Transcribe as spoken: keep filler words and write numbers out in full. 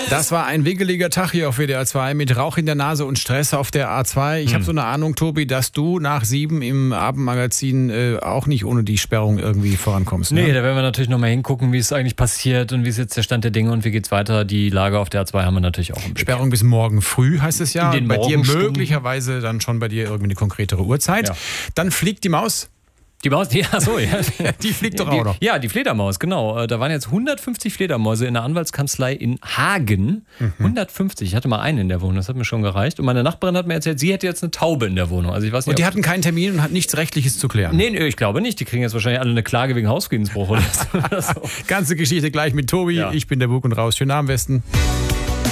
Das war ein wickeliger Tag hier auf W D R zwei mit Rauch in der Nase und Stress auf der A zwei. Ich hm. habe so eine Ahnung, Tobi, dass du nach sieben im Abendmagazin äh, auch nicht ohne die Sperrung irgendwie vorankommst. Ne? Nee, da werden wir natürlich nochmal hingucken, wie es eigentlich passiert und wie ist jetzt der Stand der Dinge und wie geht's weiter. Die Lage auf der A zwei haben wir natürlich auch im Blick. Sperrung bis morgen früh heißt es ja. In den bei dir Morgenstunden. möglicherweise dann schon bei dir irgendwie eine konkretere Uhrzeit. Ja. Dann fliegt die Maus. Die Maus, ja, so, ja. Die fliegt doch die, auch noch. Ja, die Fledermaus, genau. Da waren jetzt hundertfünfzig Fledermäuse in der Anwaltskanzlei in Hagen. Mhm. hundertfünfzig. Ich hatte mal einen in der Wohnung, das hat mir schon gereicht. Und meine Nachbarin hat mir erzählt, sie hätte jetzt eine Taube in der Wohnung. Also ich weiß nicht, und die hatten keinen Termin und hat nichts Rechtliches zu klären? Nee, nee, ich glaube nicht. Die kriegen jetzt wahrscheinlich alle eine Klage wegen Hausfriedensbruch oder so. Ganze Geschichte gleich mit Tobi. Ja. Ich bin der Bug und raus. Schönen Abend, Westen.